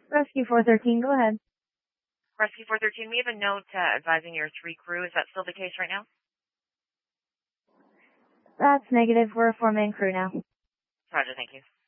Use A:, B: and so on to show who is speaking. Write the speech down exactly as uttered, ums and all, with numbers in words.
A: Rescue four thirteen, go ahead.
B: Rescue four thirteen, we have a note uh, advising your three crew. Is that still the case right now?
A: That's negative. We're a four-man crew now.
B: Roger, thank you.